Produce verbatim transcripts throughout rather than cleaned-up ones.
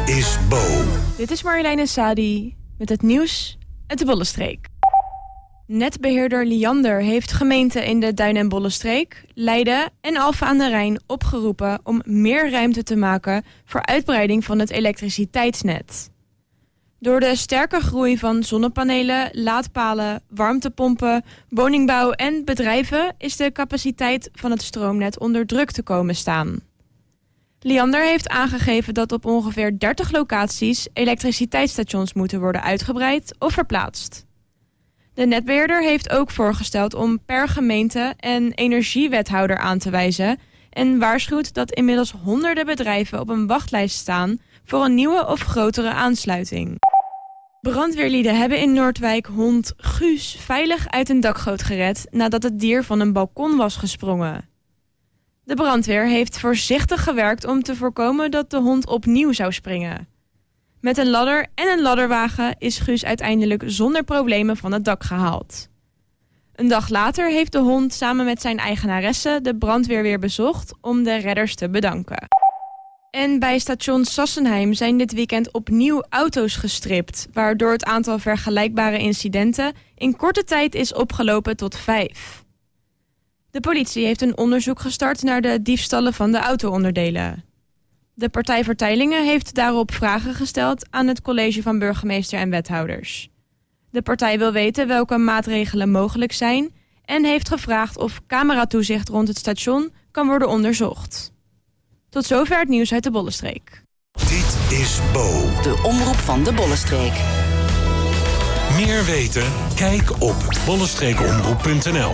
is Bo. Dit is Marjoleine Sadi met het nieuws uit de Bollenstreek. Netbeheerder Liander heeft gemeenten in de Duin- en Bollenstreek, Leiden en Alphen aan de Rijn opgeroepen om meer ruimte te maken voor uitbreiding van het elektriciteitsnet. Door de sterke groei van zonnepanelen, laadpalen, warmtepompen, woningbouw en bedrijven is de capaciteit van het stroomnet onder druk te komen staan. Liander heeft aangegeven dat op ongeveer dertig locaties elektriciteitsstations moeten worden uitgebreid of verplaatst. De netbeheerder heeft ook voorgesteld om per gemeente een energiewethouder aan te wijzen en waarschuwt dat inmiddels honderden bedrijven op een wachtlijst staan voor een nieuwe of grotere aansluiting. Brandweerlieden hebben in Noordwijk hond Guus veilig uit een dakgoot gered nadat het dier van een balkon was gesprongen. De brandweer heeft voorzichtig gewerkt om te voorkomen dat de hond opnieuw zou springen. Met een ladder en een ladderwagen is Guus uiteindelijk zonder problemen van het dak gehaald. Een dag later heeft de hond samen met zijn eigenaresse de brandweer weer bezocht om de redders te bedanken. En bij station Sassenheim zijn dit weekend opnieuw auto's gestript, waardoor het aantal vergelijkbare incidenten in korte tijd is opgelopen tot vijf. De politie heeft een onderzoek gestart naar de diefstallen van de auto-onderdelen. De Partij voor Teylingen heeft daarop vragen gesteld aan het college van burgemeester en wethouders. De partij wil weten welke maatregelen mogelijk zijn en heeft gevraagd of cameratoezicht rond het station kan worden onderzocht. Tot zover het nieuws uit de Bollenstreek. Dit is Bo. De omroep van de Bollenstreek. Meer weten? Kijk op bollenstreekomroep punt n l.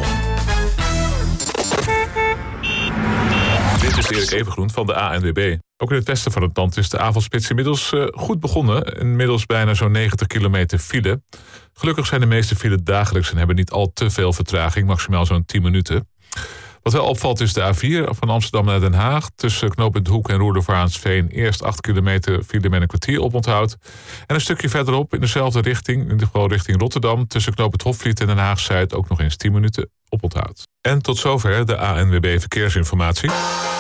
Dit is Erik Evengroen van de A N W B. Ook in het westen van het land is de avondspits inmiddels uh, goed begonnen. Inmiddels bijna zo'n negentig kilometer file. Gelukkig zijn de meeste files dagelijks en hebben niet al te veel vertraging, maximaal zo'n tien minuten. Wat wel opvalt is de A vier van Amsterdam naar Den Haag. Tussen knooppunt Hoek en Roerdervaarnsveen eerst acht kilometer file met een kwartier oponthoud. En een stukje verderop in dezelfde richting, in ieder geval richting Rotterdam, tussen knooppunt Hofvliet en Den Haag-Zuid ook nog eens tien minuten oponthoud. En tot zover de A N W B Verkeersinformatie.